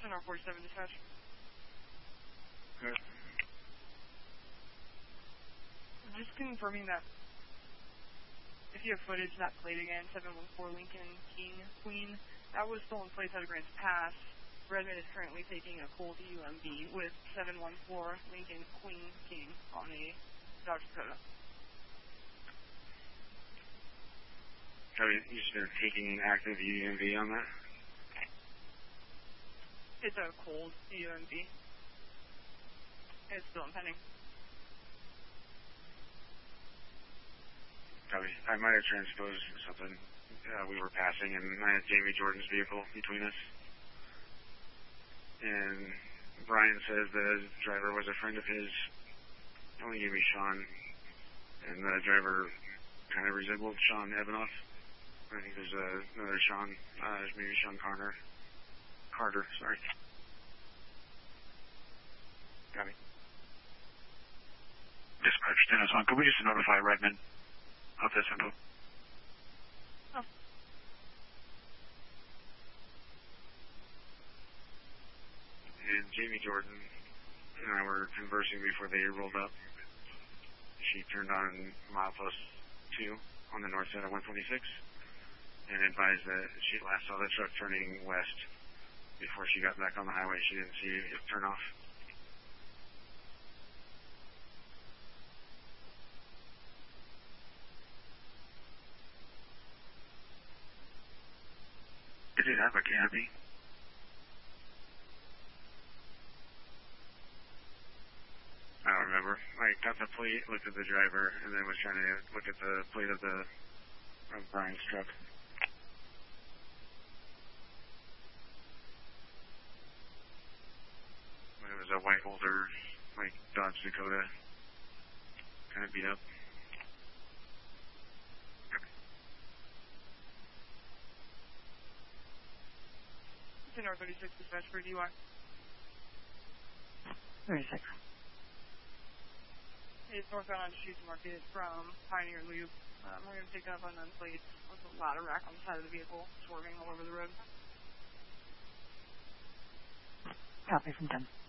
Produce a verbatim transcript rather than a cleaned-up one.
ten R forty-seven dispatch. Good. Just confirming that if you have footage, that plate again, seven one four Lincoln King Queen, that was stolen plates out of Grants Pass. Redmond is currently taking a Colt U M B with seven one four Lincoln Queen King on a Dodge Dakota. Have you just been taking active U M B on that? It's a cold U M B. It's still impending. Probably. I might have transposed something. Uh, we were passing, and I had Jamie Jordan's vehicle between us. And Brian says that his driver was a friend of his. Only gave me Sean. And the driver kind of resembled Sean Evanoff. I think there's uh, another Sean. Uh, there's maybe Sean Carter. Carter, sorry. Got it. Dispatch, Dennis one. Could we just notify Redmond of this info? Oh. And Jamie Jordan and I were conversing before they rolled up. She turned on milepost two on the north side of one twenty-six and advised that she last saw the truck turning west before she got back on the highway. She didn't see it turn off. Did it have a canopy? I don't remember. I got the plate, looked at the driver, and then was trying to look at the plate of the of Brian's truck. It was a white older, like Dodge Dakota, kind of beat up. ten R thirty-six dispatch for D U I. thirty-six. It's northbound on Shoes Market from Pioneer Loop. Um, we're going to pick up unknown plates with a ladder rack on the side of the vehicle, swerving all over the road. Copy from ten.